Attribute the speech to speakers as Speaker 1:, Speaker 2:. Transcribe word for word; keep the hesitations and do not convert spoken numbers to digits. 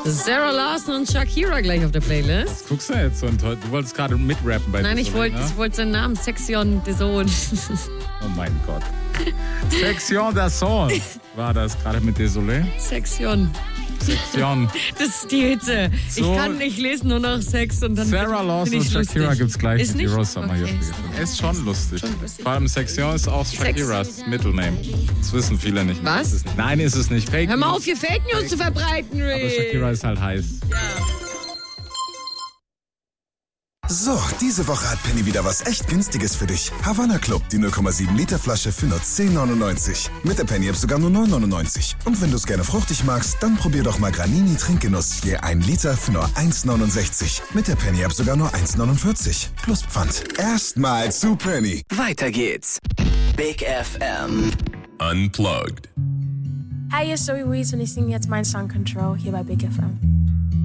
Speaker 1: Sarah Larson und Shakira gleich auf der Playlist.
Speaker 2: Was guckst du jetzt so? Du wolltest gerade mitrappen bei
Speaker 1: Nein, ich wollte
Speaker 2: ne?
Speaker 1: wollt seinen Namen, Sexion de Sohn.
Speaker 2: Oh mein Gott. Sexion der Sohn war das gerade mit Désolé?
Speaker 1: Sexion.
Speaker 2: Sexion.
Speaker 1: Das ist die Hitze.
Speaker 2: So,
Speaker 1: ich kann nicht lesen, nur noch Sex und dann
Speaker 2: Sarah Lawson und Shakira gibt es gleich
Speaker 1: ist
Speaker 2: mit die
Speaker 1: nicht?
Speaker 2: Rose haben wir hier
Speaker 1: Okay.
Speaker 2: spielen. Ist schon lustig.
Speaker 1: Schon lustig.
Speaker 2: Vor allem Sexion ist auch Shakiras Mittelname. Das wissen viele nicht.
Speaker 1: Was?
Speaker 2: Ist es nicht. Nein, ist es nicht. Fake
Speaker 1: Hör mal
Speaker 2: News.
Speaker 1: auf, hier Fake News zu verbreiten, Ray.
Speaker 2: Aber Shakira ist halt heiß.
Speaker 3: So, diese Woche hat Penny wieder was echt Günstiges für dich. Havana Club, die null Komma sieben Liter Flasche für nur zehn neunundneunzig. Mit der Penny App sogar nur neun neunundneunzig. Und wenn du es gerne fruchtig magst, dann probier doch mal Granini Trinkgenuss. Je ein Liter für nur eins neunundsechzig. Mit der Penny App sogar nur eins neunundvierzig. Plus Pfand. Erstmal zu Penny.
Speaker 4: Weiter geht's. Big F M.
Speaker 5: Unplugged.
Speaker 6: Hi, hier ist Zoe Wees und ich singe jetzt meinen Song Control hier bei Big F M.